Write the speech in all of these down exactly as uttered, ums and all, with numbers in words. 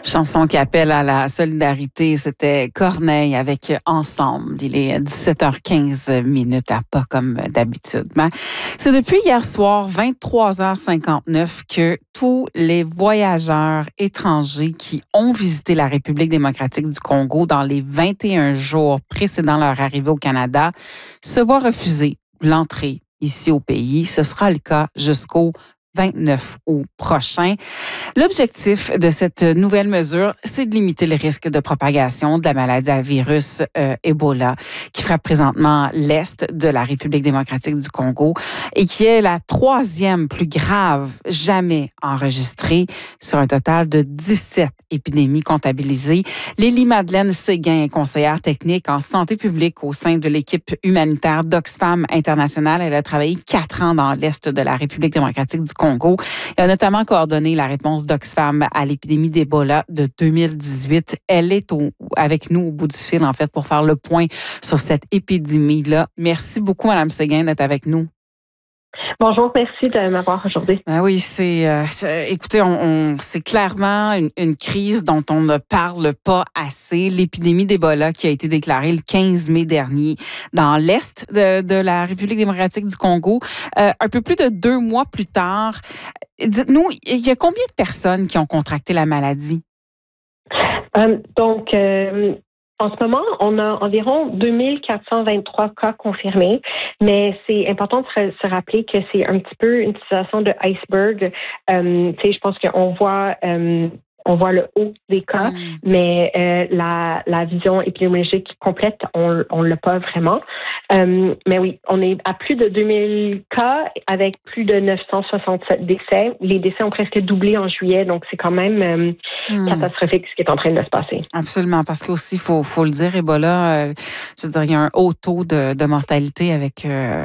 Chanson qui appelle à la solidarité, c'était Corneille avec Ensemble. Il est dix-sept heures quinze minutes à pas comme d'habitude. Mais c'est depuis hier soir, vingt-trois heures cinquante-neuf, que tous les voyageurs étrangers qui ont visité la République démocratique du Congo dans les vingt et un jours précédant leur arrivée au Canada se voient refuser l'entrée ici au pays. Ce sera le cas jusqu'au vingt-neuf août prochain. L'objectif de cette nouvelle mesure, c'est de limiter le risque de propagation de la maladie à virus euh, Ebola qui frappe présentement l'Est de la République démocratique du Congo et qui est la troisième plus grave jamais enregistrée sur un total de dix-sept épidémies comptabilisées. Lélie Madeleine Séguin est conseillère technique en santé publique au sein de l'équipe humanitaire d'Oxfam International. Elle a travaillé quatre ans dans l'Est de la République démocratique du Congo. Elle a notamment coordonné la réponse d'Oxfam à l'épidémie d'Ebola de deux mille dix-huit. Elle est au, avec nous au bout du fil, en fait, pour faire le point sur cette épidémie-là. Merci beaucoup, Mme Séguin, d'être avec nous. Bonjour, merci de m'avoir aujourd'hui. Ben oui, c'est, euh, écoutez, on, on, c'est clairement une, une crise dont on ne parle pas assez. L'épidémie d'Ebola qui a été déclarée le quinze mai dernier dans l'Est de, de la République démocratique du Congo. Euh, un peu plus de deux mois plus tard, dites-nous, il y a combien de personnes qui ont contracté la maladie? Euh, donc, euh, en ce moment, on a environ deux mille quatre cent vingt-trois cas confirmés, mais c'est important de se rappeler que c'est un petit peu une situation de iceberg. Euh, tu sais, je pense qu'on voit... Euh, On voit le haut des cas, mm. mais euh, la, la vision épidémiologique complète, on ne l'a pas vraiment. Euh, mais oui, on est à plus de deux mille cas avec plus de neuf cent soixante-sept décès. Les décès ont presque doublé en juillet, donc c'est quand même euh, mm. catastrophique ce qui est en train de se passer. Absolument, parce qu'aussi, il faut, faut le dire, Ebola, euh, je veux dire, il y a un haut taux de, de mortalité avec... Euh,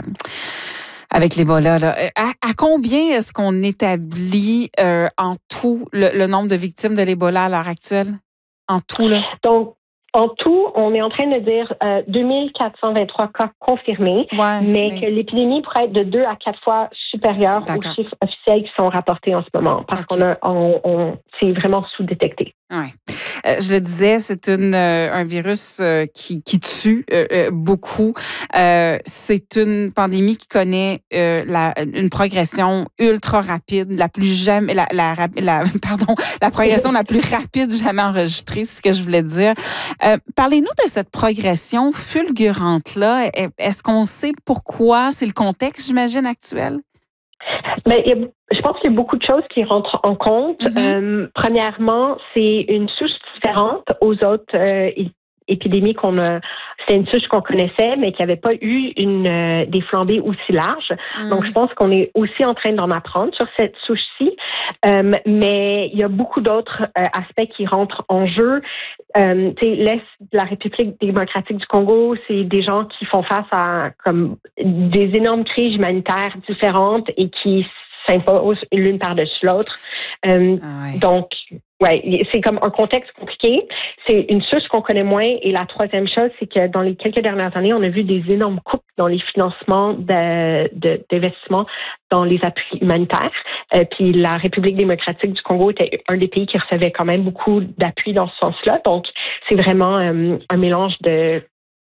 Avec l'Ebola, là. À, à combien est-ce qu'on établit euh, en tout le, le nombre de victimes de l'Ebola à l'heure actuelle? En tout, là? Donc, en tout, on est en train de dire euh, deux mille quatre cent vingt-trois cas confirmés, ouais, mais, mais que l'épidémie pourrait être de deux à quatre fois supérieure D'accord. aux chiffres officiels qui sont rapportés en ce moment, parce okay. qu'on a, on, on, c'est vraiment sous-détecté. Ouais. Euh, je le disais, c'est une, euh, un virus euh, qui, qui tue euh, euh, beaucoup. Euh, c'est une pandémie qui connaît euh, la, une progression ultra rapide, la plus jamais, la, la, la pardon, la progression la plus rapide jamais enregistrée, c'est ce que je voulais dire. Euh, parlez-nous de cette progression fulgurante-là. Est-ce qu'on sait pourquoi? C'est le contexte, j'imagine, actuel? Bien, il y a, je pense qu'il y a beaucoup de choses qui rentrent en compte. Mm-hmm. Euh, premièrement, c'est une souche différente aux autres euh, épidémies qu'on a. C'était une souche qu'on connaissait, mais qui n'avait pas eu une, euh, des flambées aussi larges. Mm. Donc, je pense qu'on est aussi en train d'en apprendre sur cette souche-ci. Euh, mais il y a beaucoup d'autres euh, aspects qui rentrent en jeu. Euh, l'Est de la République démocratique du Congo, c'est des gens qui font face à comme des énormes crises humanitaires différentes et qui s'imposent l'une par-dessus l'autre. Euh, ah ouais. Donc, ouais, c'est comme un contexte compliqué. C'est une source qu'on connaît moins. Et la troisième chose, c'est que dans les quelques dernières années, on a vu des énormes coupes dans les financements de, de, d'investissement dans les appuis humanitaires. Euh, puis la République démocratique du Congo était un des pays qui recevait quand même beaucoup d'appui dans ce sens-là. Donc, c'est vraiment euh, un mélange de,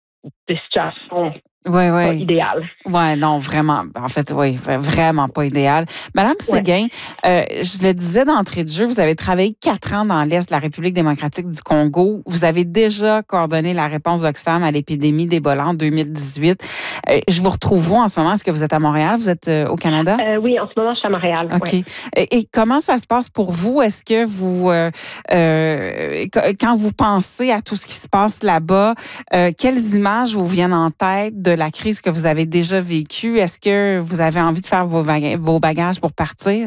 de situations. Oui, oui. Pas idéal. Oui, non, vraiment. En fait, oui, vraiment pas idéal. Madame Séguin, ouais. euh, je le disais d'entrée de jeu, vous avez travaillé quatre ans dans l'Est de la République démocratique du Congo. Vous avez déjà coordonné la réponse d'Oxfam à l'épidémie d'Ebola en deux mille dix-huit. Euh, je vous retrouve où en ce moment? Est-ce que vous êtes à Montréal? Vous êtes euh, au Canada? Euh, oui, en ce moment, je suis à Montréal. OK. Ouais. Et, et comment ça se passe pour vous? Est-ce que vous, euh, euh, quand vous pensez à tout ce qui se passe là-bas, euh, quelles images vous viennent en tête de de la crise que vous avez déjà vécue? Est-ce que vous avez envie de faire vos bagages, vos bagages pour partir?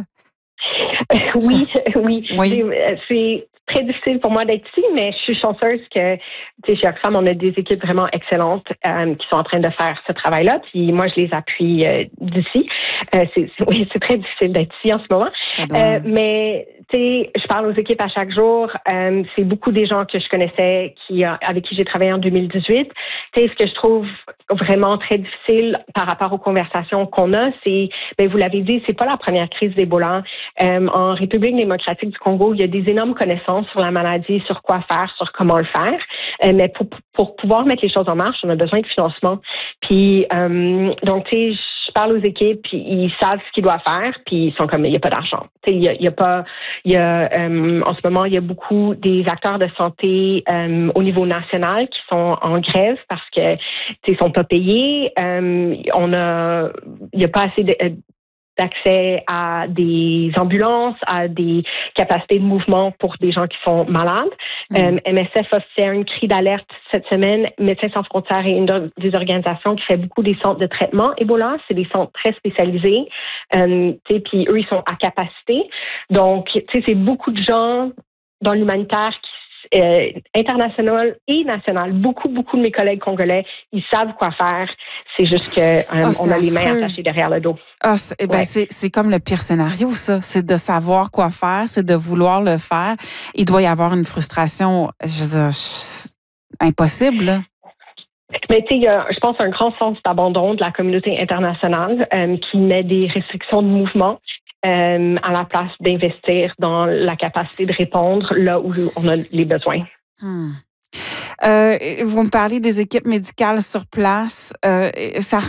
Oui, oui. oui. C'est, c'est très difficile pour moi d'être ici, mais je suis chanceuse que, tu sais, chez Oxfam, on a des équipes vraiment excellentes euh, qui sont en train de faire ce travail-là. Puis moi, je les appuie euh, d'ici. Euh, c'est, oui, c'est très difficile d'être ici en ce moment. Euh, mais, tu sais, je parle aux équipes à chaque jour. Euh, c'est beaucoup des gens que je connaissais qui, avec qui j'ai travaillé en deux mille dix-huit. Tu sais, ce que je trouve vraiment très difficile par rapport aux conversations qu'on a, c'est, ben vous l'avez dit, c'est pas la première crise d'Ebola. Euh, en République démocratique du Congo, il y a des énormes connaissances connaissances sur la maladie, sur quoi faire, sur comment le faire. Euh, mais pour, pour pouvoir mettre les choses en marche, on a besoin de financement. Puis, euh, donc, tu sais, je parle aux équipes, puis ils savent ce qu'ils doivent faire, puis ils sont comme, il n'y a pas d'argent. Tu sais, il y a, il y a pas, il y a, euh, en ce moment, il y a beaucoup des acteurs de santé euh, au niveau national qui sont en grève parce que, tu sais, ils sont pas payés. Euh, on a, il n'y a pas assez de, d'accès à des ambulances, à des capacités de mouvement pour des gens qui sont malades. Mmh. Euh, M S F a fait un cri d'alerte cette semaine. Médecins sans frontières est une des organisations qui fait beaucoup des centres de traitement Ebola. C'est des centres très spécialisés. Euh, puis eux, ils sont à capacité. Donc, tu sais, c'est beaucoup de gens dans l'humanitaire qui Euh, international et national. Beaucoup, beaucoup de mes collègues congolais, ils savent quoi faire. C'est juste qu'on euh, oh, a les mains attachées derrière le dos. Oh, c'est, ben ouais. c'est, c'est comme le pire scénario, ça. C'est de savoir quoi faire, c'est de vouloir le faire. Il doit y avoir une frustration, je veux dire, impossible, là. Mais tu sais, il y a, je pense, un grand sens d'abandon de la communauté internationale euh, qui met des restrictions de mouvement. Euh, à la place d'investir dans la capacité de répondre là où on a les besoins. Hmm. Euh, vous me parlez des équipes médicales sur place. Euh, ça